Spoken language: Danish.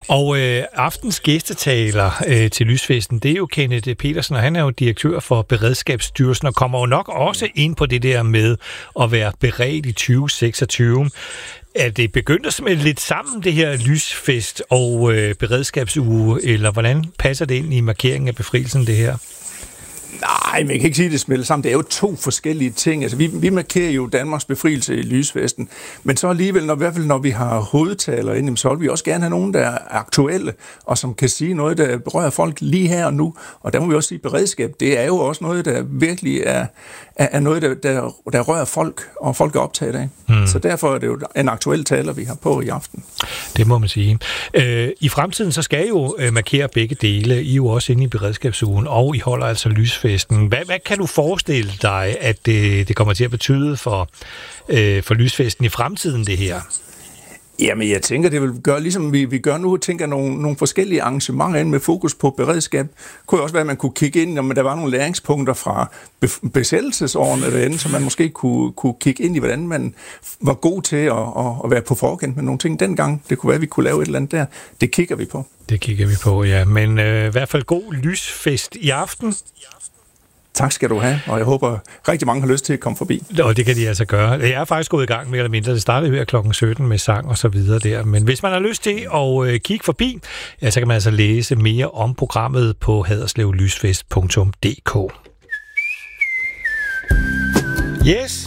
Og aftens gæstetaler til lysfesten, det er jo Kenneth Petersen, og han er jo direktør for Beredskabsstyrelsen, og kommer jo nok også ind på det der med at være beredt i 2026. Er det begyndt at smelte lidt sammen, det her lysfest og beredskabsuge, eller hvordan passer det ind i markeringen af befrielsen, det her? Nej, men jeg kan ikke sige, at det smelter sammen. Det er jo to forskellige ting. Altså, vi markerer jo Danmarks befrielse i lysfesten, men så alligevel, i hvert fald når vi har hovedtaler inde, så vil vi også gerne have nogen, der er aktuelle, og som kan sige noget, der berører folk lige her og nu. Og der må vi også sige, beredskab, det er jo også noget, der virkelig er noget, der rører folk, og folk er optaget af. Så derfor er det jo en aktuel taler, vi har på i aften. Det må man sige. I fremtiden så skal I jo markere begge dele. I er jo også inde i beredskabsugen, og I holder altså lysfesten. Hvad kan du forestille dig, at det kommer til at betyde for lysfesten i fremtiden, det her? Jamen, jeg tænker, det vil gøre, ligesom vi gør nu, tænker nogle forskellige arrangementer ind med fokus på beredskab. Kunne også være, at man kunne kigge ind, om der var nogle læringspunkter fra besættelsesårene derinde, så man måske kunne kigge ind i, hvordan man var god til at være på forkant med nogle ting dengang. Det kunne være, at vi kunne lave et eller andet der. Det kigger vi på. Det kigger vi på, ja. Men i hvert fald god lysfest i aften. Tak skal du have, og jeg håber rigtig mange har lyst til at komme forbi. Og det kan de altså gøre. Jeg er faktisk gået i gang mere eller mindre. Det startede her klokken 17 med sang og så videre der. Men hvis man har lyst til at kigge forbi, ja, så kan man altså læse mere om programmet på haderslevlysfest.dk. Yes,